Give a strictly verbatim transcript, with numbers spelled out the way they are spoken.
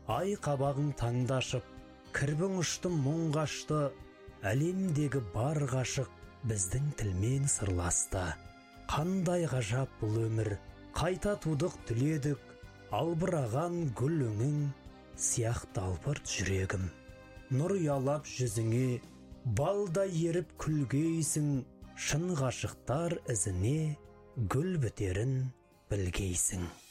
ай қабағың таңдашып, кірбің ұшты мұң қашты, әлемдегі бар ғашық біздің тілмен сырласты. Қандай ғажап бұл өмір, қайта тудық түледік, албыраған гүл өңің, сияқты албырт жүрегім. Нұр ұялап жүзіңе, балдай еріп күлгейсің, шын ғашықтар ізіне гүл бітерін білгейсің.